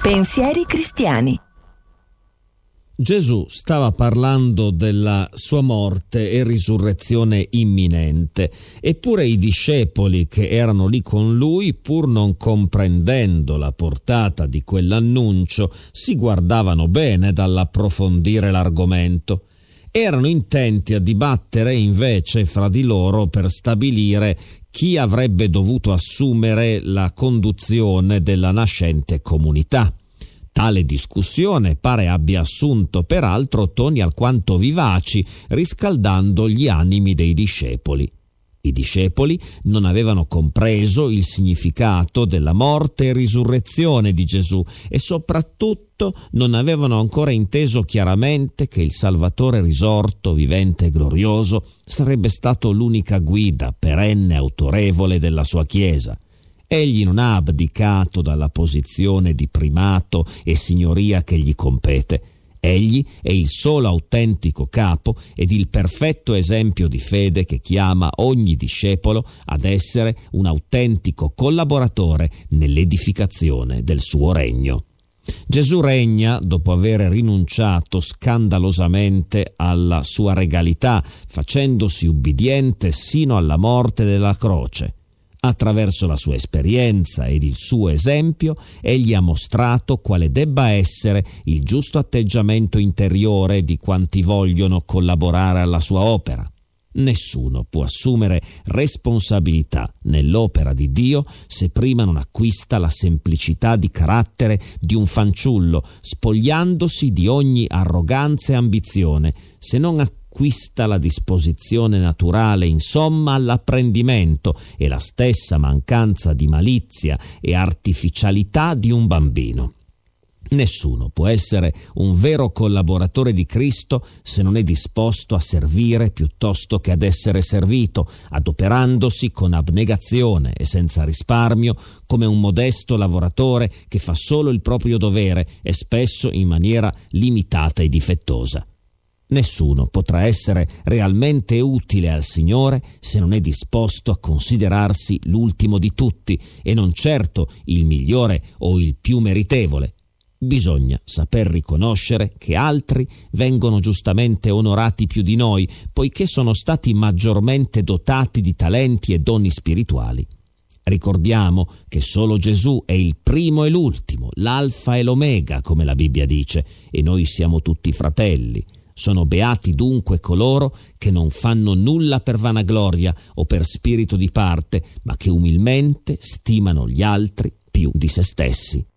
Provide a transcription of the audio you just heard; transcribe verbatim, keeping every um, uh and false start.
Pensieri cristiani. Gesù stava parlando della sua morte e risurrezione imminente, eppure i discepoli che erano lì con lui, pur non comprendendo la portata di quell'annuncio, si guardavano bene dall'approfondire l'argomento. Erano intenti a dibattere invece fra di loro per stabilire chi avrebbe dovuto assumere la conduzione della nascente comunità. Tale discussione pare abbia assunto peraltro toni alquanto vivaci, riscaldando gli animi dei discepoli. I discepoli non avevano compreso il significato della morte e risurrezione di Gesù e soprattutto non avevano ancora inteso chiaramente che il Salvatore risorto, vivente e glorioso, sarebbe stato l'unica guida perenne e autorevole della sua Chiesa. Egli non ha abdicato dalla posizione di primato e signoria che gli compete. Egli è il solo autentico capo ed il perfetto esempio di fede che chiama ogni discepolo ad essere un autentico collaboratore nell'edificazione del suo regno. Gesù regna dopo aver rinunciato scandalosamente alla sua regalità, facendosi ubbidiente sino alla morte della croce. Attraverso la sua esperienza ed il suo esempio, egli ha mostrato quale debba essere il giusto atteggiamento interiore di quanti vogliono collaborare alla sua opera. Nessuno può assumere responsabilità nell'opera di Dio se prima non acquista la semplicità di carattere di un fanciullo, spogliandosi di ogni arroganza e ambizione, se non acquista acquista la disposizione naturale, insomma, all'apprendimento e la stessa mancanza di malizia e artificialità di un bambino. Nessuno può essere un vero collaboratore di Cristo se non è disposto a servire piuttosto che ad essere servito, adoperandosi con abnegazione e senza risparmio come un modesto lavoratore che fa solo il proprio dovere e spesso in maniera limitata e difettosa. Nessuno potrà essere realmente utile al Signore se non è disposto a considerarsi l'ultimo di tutti e non certo il migliore o il più meritevole. Bisogna saper riconoscere che altri vengono giustamente onorati più di noi, poiché sono stati maggiormente dotati di talenti e doni spirituali. Ricordiamo che solo Gesù è il primo e l'ultimo, l'alfa e l'omega, come la Bibbia dice, e noi siamo tutti fratelli. Sono beati dunque coloro che non fanno nulla per vanagloria o per spirito di parte, ma che umilmente stimano gli altri più di se stessi.